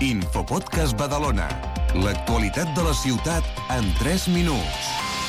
Infopodcast Badalona. L'actualitat de la ciutat en 3 minuts.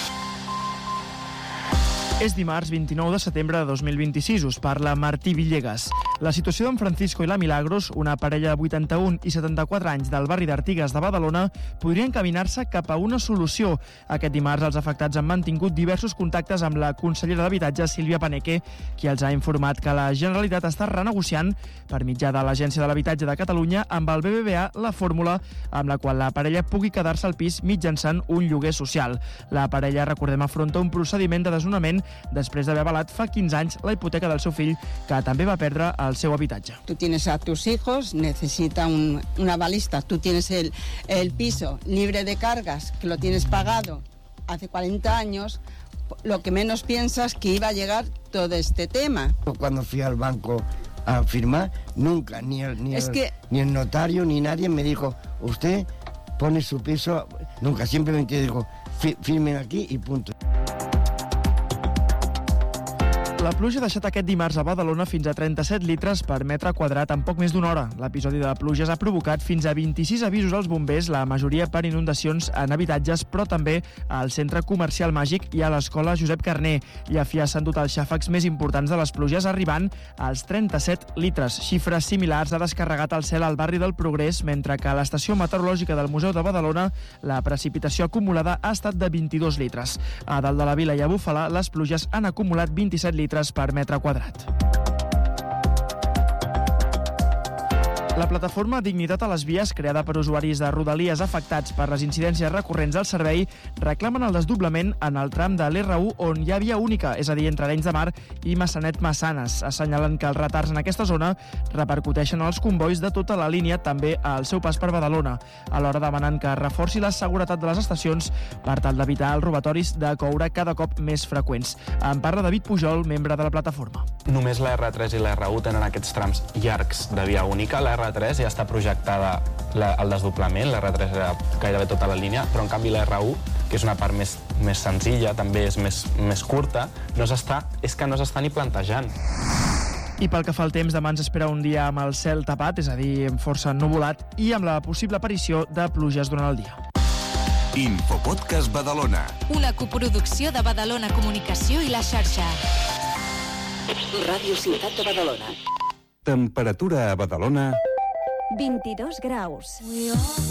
És dimarts 29 de setembre de 2026. Us parla Martí Villegas. La situació d'en Francisco i la Milagros, una parella de 81 i 74 anys del barri d'Artigues de Badalona, podria encaminar-se cap a una solució. Aquest dimarts els afectats han mantingut diversos contactes amb la consellera d'Habitatge, Sílvia Paneque, qui els ha informat que la Generalitat està renegociant per mitjà de l'Agència de l'Habitatge de Catalunya amb el BBVA la fórmula amb la qual la parella pugui quedar-se al pis mitjançant un lloguer social. La parella, recordem, afronta un procediment de desnonament després d'haver avalat fa 15 anys la hipoteca del seu fill, que també va perdre el seu habitatge. Tú tienes a tus hijos, necesita una balista, tú tienes el piso libre de cargas, que lo tienes pagado hace 40 años, lo que menos piensas que iba a llegar todo este tema. Cuando fui al banco a firmar, nunca, ni el notario ni nadie me dijo, usted pone su piso, nunca, simplemente dijo, firmen aquí y punto. La pluja ha deixat aquest dimarts a Badalona fins a 37 litres per metre quadrat en poc més d'una hora. L'episodi de pluges ha provocat fins a 26 avisos als bombers, la majoria per inundacions en habitatges, però també al centre comercial Màgic i a l'escola Josep Carner. I a Fià s'han dut els xàfecs més importants de les pluges, arribant als 37 litres. Xifres similars ha descarregat el cel al barri del Progrés, mentre que a l'estació meteorològica del Museu de Badalona la precipitació acumulada ha estat de 22 litres. A dalt de la Vila i a Bufalà les pluges han acumulat 27 litres per metre quadrat. La plataforma Dignitat a les Vies, creada per usuaris de Rodalies afectats per les incidències recurrents del servei, reclamen el desdoblament en el tram de l'R1 on hi ha via única, és a dir, entre Arenys de Mar i Massanet-Massanes. Assenyalen que els retards en aquesta zona repercuteixen als combois de tota la línia, també al seu pas per Badalona. Alhora demanen que reforci la seguretat de les estacions per tal d'evitar els robatoris de coure cada cop més freqüents. En parla David Pujol, membre de la plataforma. Només la R3 i la R1 tenen aquests trams llargs de via única. La R3 ja està projectada el desdoblament, la R3 era gairebé tota la línia, però en canvi la R1, que és una part més senzilla, també és més curta, és que no s'està ni plantejant. I pel que fa al temps, demà ens espera un dia amb el cel tapat, és a dir, força nuvolat, i amb la possible aparició de pluges durant el dia. Infopodcast Badalona. Una coproducció de Badalona Comunicació i la xarxa. Ràdio Ciutat de Badalona. Temperatura a Badalona... 22 graus.